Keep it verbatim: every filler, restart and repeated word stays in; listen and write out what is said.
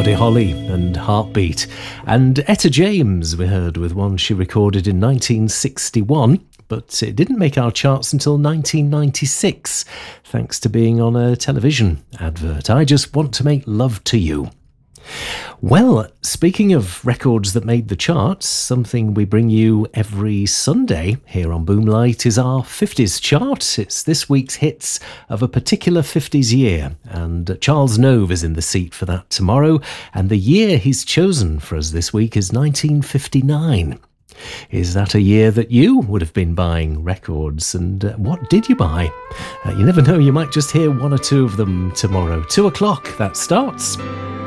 Buddy Holly and Heartbeat. And Etta James we heard with one she recorded in nineteen sixty-one, but it didn't make our charts until nineteen ninety-six, thanks to being on a television advert. I Just Want to Make Love to You. Well, speaking of records that made the charts, something we bring you every Sunday here on Boomlight is our fifties chart. It's this week's hits of a particular fifties year, and Charles Nove is in the seat for that tomorrow, and the year he's chosen for us this week is nineteen fifty-nine. Is that a year that you would have been buying records, and uh, what did you buy? Uh, you never know, you might just hear one or two of them tomorrow. Two o'clock, that starts.